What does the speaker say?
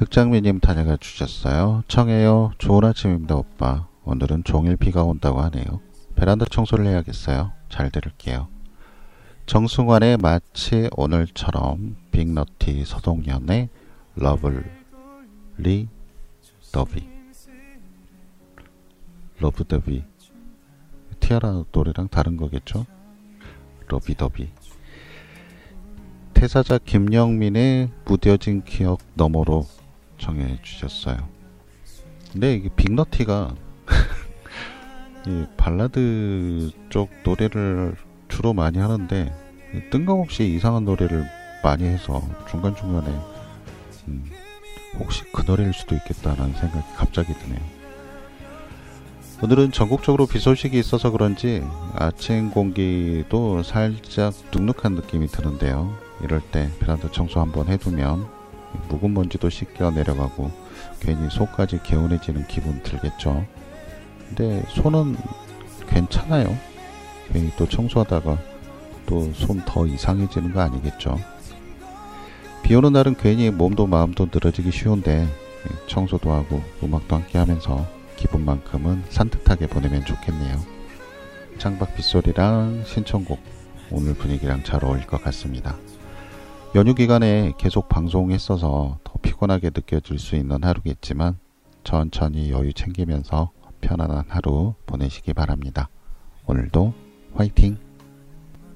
흑장미님 다녀가 주셨어요. 청해요. 좋은 아침입니다 오빠. 오늘은 종일 비가 온다고 하네요. 베란다 청소를 해야겠어요. 잘 들을게요. 정승환의 마치 오늘처럼, 빅너티 서동연의 러블리 더비, 러브더비, 티아라 노래랑 다른 거겠죠? 러비더비. 태사자 김영민의 무뎌진 기억 너머로 정해 주셨어요. 근데 이게 빅너티가 이 발라드 쪽 노래를 주로 많이 하는데 뜬금없이 이상한 노래를 많이 해서 중간중간에 혹시 그 노래일 수도 있겠다라는 생각이 갑자기 드네요. 오늘은 전국적으로 비 소식이 있어서 그런지 아침 공기도 살짝 눅눅한 느낌이 드는데요. 이럴 때 베란다 청소 한번 해두면 묵은 먼지도 씻겨 내려가고 괜히 속까지 개운해지는 기분 들겠죠. 근데 손은 괜찮아요. 괜히 또 청소하다가 또 손 더 이상해지는 거 아니겠죠. 비 오는 날은 괜히 몸도 마음도 늘어지기 쉬운데 청소도 하고 음악도 함께 하면서 기분만큼은 산뜻하게 보내면 좋겠네요. 창밖 빗소리랑 신청곡 오늘 분위기랑 잘 어울릴 것 같습니다. 연휴 기간에 계속 방송했어서 더 피곤하게 느껴질 수 있는 하루겠지만 천천히 여유 챙기면서 편안한 하루 보내시기 바랍니다. 오늘도 화이팅!